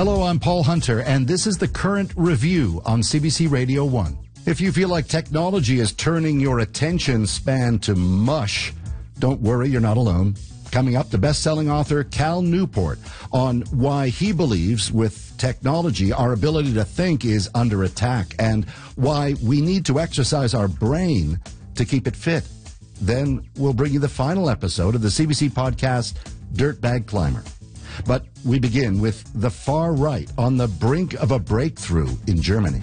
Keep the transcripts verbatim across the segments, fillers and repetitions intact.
Hello, I'm Paul Hunter, and this is the Current Review on C B C Radio one. If you feel like technology is turning your attention span to mush, don't worry, you're not alone. Coming up, the best-selling author Cal Newport on why he believes with technology our ability to think is under attack and why we need to exercise our brain to keep it fit. Then we'll bring you the final episode of the C B C podcast, Dirtbag Climber. But we begin with the far right on the brink of a breakthrough in Germany.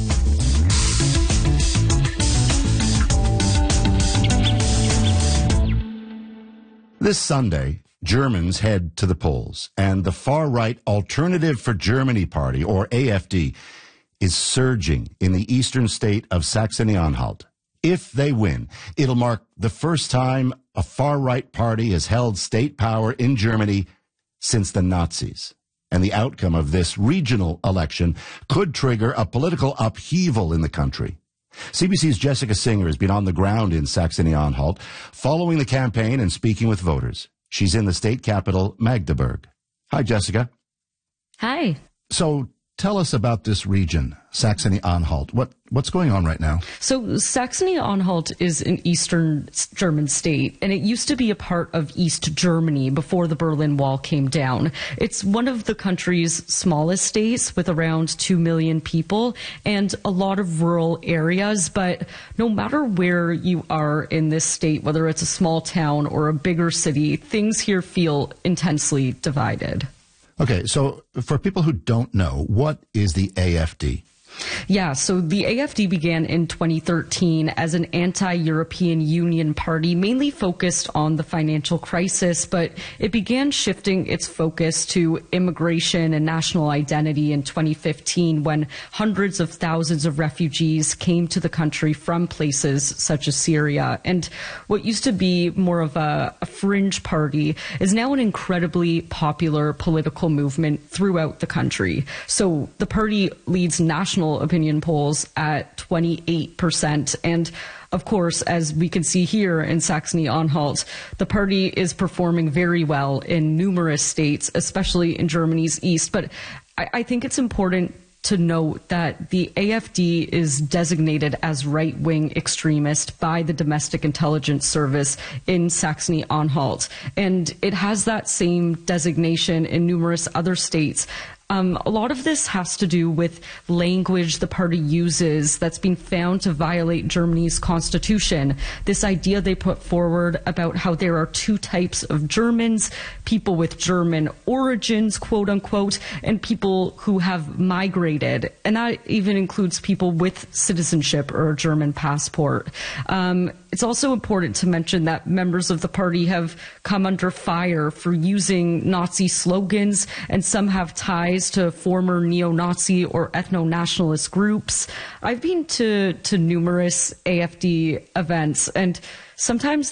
This Sunday, Germans head to the polls, and the far-right Alternative for Germany Party, or A F D, is surging in the eastern state of Saxony-Anhalt. If they win, it'll mark the first time a far-right party has held state power in Germany since the Nazis. And the outcome of this regional election could trigger a political upheaval in the country. C B C's Jessica Singer has been on the ground in Saxony-Anhalt, following the campaign and speaking with voters. She's in the state capital, Magdeburg. Hi, Jessica. Hi. So tell us about this region, Saxony-Anhalt. What what's going on right now? So Saxony-Anhalt is an eastern German state, and it used to be a part of East Germany before the Berlin Wall came down. It's one of the country's smallest states with around two million people and a lot of rural areas. But no matter where you are in this state, whether it's a small town or a bigger city, things here feel intensely divided. Okay, so for people who don't know, what is the A F D? Yeah, so the A F D began in twenty thirteen as an anti-European Union party, mainly focused on the financial crisis, but it began shifting its focus to immigration and national identity in twenty fifteen when hundreds of thousands of refugees came to the country from places such as Syria. And what used to be more of a, a fringe party is now an incredibly popular political movement throughout the country. So the party leads national opinion polls at twenty-eight percent. And of course, as we can see here in Saxony-Anhalt, the party is performing very well in numerous states, especially in Germany's east. But I, I think it's important to note that the A F D is designated as right-wing extremist by the Domestic Intelligence Service in Saxony-Anhalt. And it has that same designation in numerous other states. Um, a lot of this has to do with language the party uses that's been found to violate Germany's constitution. This idea they put forward about how there are two types of Germans, people with German origins, quote unquote, and people who have migrated. And that even includes people with citizenship or a German passport. Um, it's also important to mention that members of the party have come under fire for using Nazi slogans, and some have ties to former neo-Nazi or ethno-nationalist groups. I've been to, to numerous A F D events, and sometimes